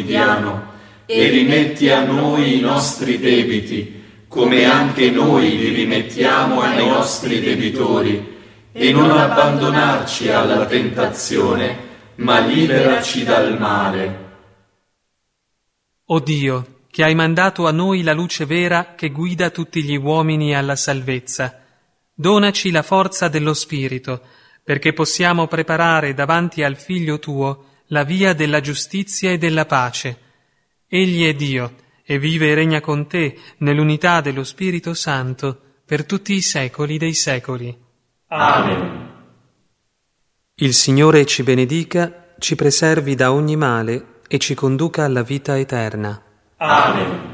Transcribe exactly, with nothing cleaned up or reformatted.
quotidiano e rimetti a noi i nostri debiti, come anche noi li rimettiamo ai nostri debitori, e non abbandonarci alla tentazione, ma liberaci dal male. O Dio, che hai mandato a noi la luce vera che guida tutti gli uomini alla salvezza, donaci la forza dello Spirito, perché possiamo preparare davanti al Figlio tuo la via della giustizia e della pace. Egli è Dio, e vive e regna con te nell'unità dello Spirito Santo per tutti i secoli dei secoli. Amen. Il Signore ci benedica, ci preservi da ogni male e ci conduca alla vita eterna. Amen.